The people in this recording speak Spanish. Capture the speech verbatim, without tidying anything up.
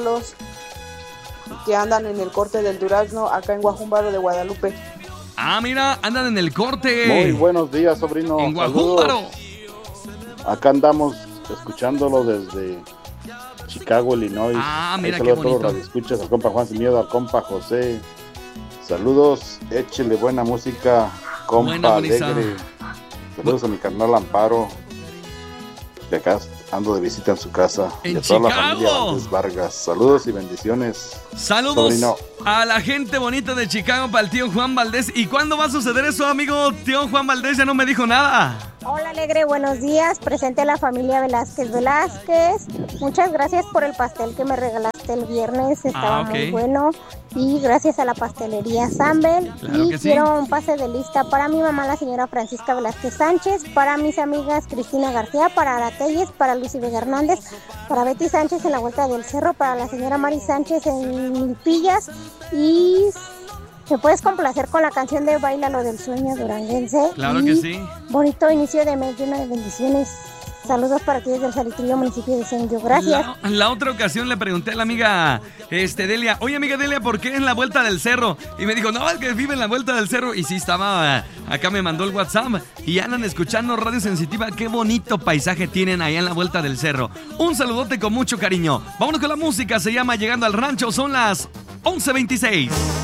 saludarlos, que andan en el corte del durazno acá en Guajumbaro de Guadalupe. Ah, mira, andan en el corte. Muy buenos días, sobrino. En Guajumbaro. Acá andamos escuchándolo desde Chicago, Illinois. Ah, mira Ahí qué saludo a todos los bonito. radioescuchas, al compa Juan Sin Miedo, al compa José. Saludos, échele buena música, compa Buena, Bonisa. alegre. Saludos a mi carnal Amparo, de acá ando de visita en su casa. En y a toda la Chicago. familia Valdés Vargas. Saludos y bendiciones. Saludos sobrino. a la gente bonita de Chicago para el tío Juan Valdés. ¿Y cuándo va a suceder eso, amigo? Tío Juan Valdés ya no me dijo nada. Hola Alegre, buenos días. Presente a la familia Velázquez Velázquez. Muchas gracias por el pastel que me regalaste el viernes. Estaba Ah, ok. muy bueno. Y gracias a la pastelería Sambel. Claro y que sí. quiero un pase de lista para mi mamá, la señora Francisca Velázquez Sánchez, para mis amigas Cristina García, para Aratelles, para Lucy Vega Hernández, para Betty Sánchez en la Vuelta del Cerro, para la señora Mari Sánchez en Milpillas. Y ¿me puedes complacer con la canción de Báilalo del Sueño duranguense? Claro Y que sí. bonito inicio de mes lleno de bendiciones. Saludos para ti desde el Salitrillo, municipio de Senyo. Gracias. La, la otra ocasión le pregunté a la amiga este, Delia, oye amiga Delia, ¿por qué en la Vuelta del Cerro? Y me dijo, no, es que vive en la Vuelta del Cerro. Y sí, estaba, acá me mandó el WhatsApp y andan escuchando Radio Sensitiva. Qué bonito paisaje tienen allá en la Vuelta del Cerro. Un saludote con mucho cariño. Vámonos con la música, se llama Llegando al Rancho, son las once veintiséis.